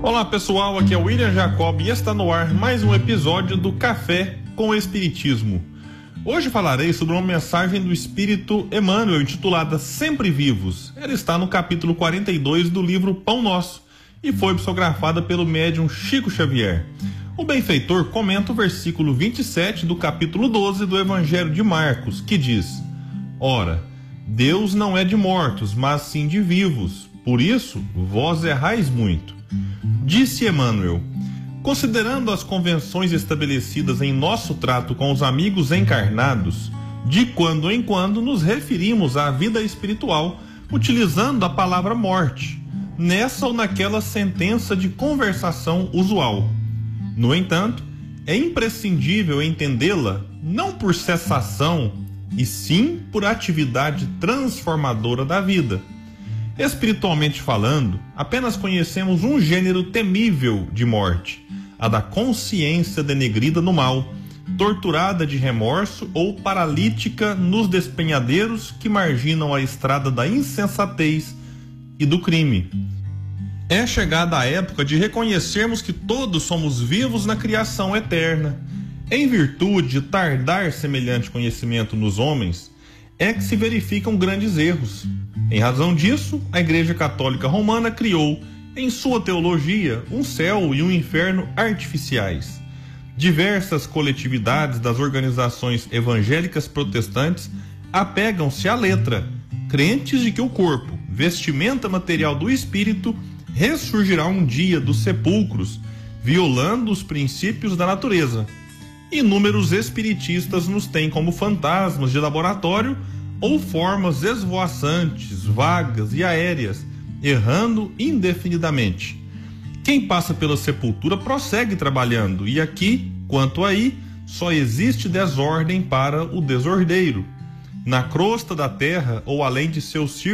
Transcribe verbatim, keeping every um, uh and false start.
Olá pessoal, aqui é o William Jacob e está no ar mais um episódio do Café com o Espiritismo. Hoje falarei sobre uma mensagem do Espírito Emmanuel intitulada Sempre Vivos. Ela está no capítulo quarenta e dois do livro Pão Nosso e foi psicografada pelo médium Chico Xavier. O benfeitor comenta o versículo vinte e sete do capítulo doze do Evangelho de Marcos, que diz: Ora, Deus não é de mortos, mas sim de vivos, por isso vós errais muito. Disse Emmanuel: considerando as convenções estabelecidas em nosso trato com os amigos encarnados, de quando em quando nos referimos à vida espiritual, utilizando a palavra morte, nessa ou naquela sentença de conversação usual. No entanto, é imprescindível entendê-la não por cessação, e sim por atividade transformadora da vida. Espiritualmente falando, apenas conhecemos um gênero temível de morte, a da consciência denegrida no mal, torturada de remorso ou paralítica nos despenhadeiros que marginam a estrada da insensatez e do crime. É chegada a época de reconhecermos que todos somos vivos na criação eterna. Em virtude de tardar semelhante conhecimento nos homens, é que se verificam grandes erros. Em razão disso, a Igreja Católica Romana criou, em sua teologia, um céu e um inferno artificiais. Diversas coletividades das organizações evangélicas protestantes apegam-se à letra, crentes de que o corpo, vestimenta material do espírito, ressurgirá um dia dos sepulcros, violando os princípios da natureza. Inúmeros espiritistas nos têm como fantasmas de laboratório ou formas esvoaçantes, vagas e aéreas, errando indefinidamente. Quem passa pela sepultura prossegue trabalhando, e aqui, quanto aí, só existe desordem para o desordeiro. Na crosta da terra ou além de seus círculos